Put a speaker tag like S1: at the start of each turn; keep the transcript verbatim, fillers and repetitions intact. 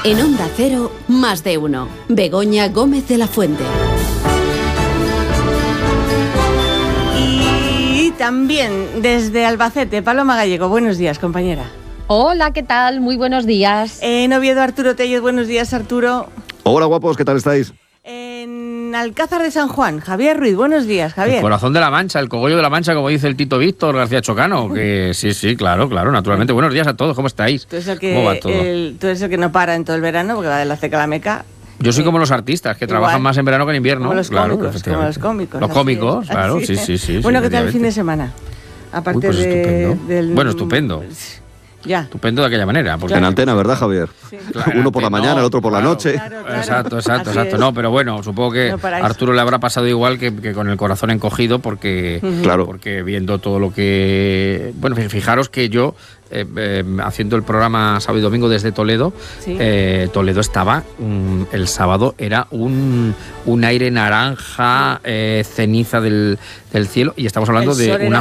S1: En Onda Cero, más de uno. Begoña Gómez de la Fuente.
S2: Y también desde Albacete, Paloma Gallego. Buenos días, compañera.
S3: Hola, ¿qué tal? Muy buenos días.
S2: En Oviedo, Arturo Tellez. Buenos días, Arturo.
S4: Hola, guapos, ¿qué tal estáis?
S2: En Alcázar de San Juan, Javier Ruiz. Buenos días, Javier.
S5: El corazón de la Mancha, el cogollo de la Mancha, como dice el Tito Víctor García Chocano. Que sí, sí, claro, claro, naturalmente. Buenos días a todos, ¿cómo estáis?
S2: Tú eres el que,
S5: ¿Cómo va todo?
S2: El, tú eres el que no para en todo el verano, porque va de la ceca a la meca.
S5: Yo soy como los artistas, que
S2: Igual.
S5: trabajan más en verano que en invierno.
S2: Como los
S5: claro,
S2: cómicos, como los cómicos.
S5: Los
S2: así
S5: cómicos,
S2: es,
S5: claro,
S2: así
S5: sí,
S2: es.
S5: sí, sí.
S2: Bueno,
S5: sí,
S2: ¿qué tal el fin de
S5: efectivamente.
S2: semana? Aparte
S5: Uy, pues
S2: de,
S5: estupendo.
S2: del...
S5: Bueno, estupendo.
S2: Ya.
S5: Estupendo de aquella manera. Porque
S4: En antena, ¿verdad, Javier?
S2: Sí.
S5: Claro,
S4: Uno por la
S5: no,
S4: mañana, el otro por
S5: claro,
S4: la noche.
S2: Claro, claro.
S5: Exacto, exacto,
S2: Así
S5: exacto.
S2: es.
S5: No, pero bueno, supongo que
S2: No paráis.
S5: a Arturo le habrá pasado igual que, que con el corazón encogido porque,
S4: Claro.
S5: porque viendo todo lo que... Bueno, fijaros que yo, eh, eh, haciendo el programa sábado y domingo desde Toledo,
S2: Sí.
S5: eh, Toledo estaba, mm, el sábado era un, un aire naranja, eh, ceniza del, del cielo, y estamos hablando
S2: El
S5: de
S2: sol
S5: una
S2: era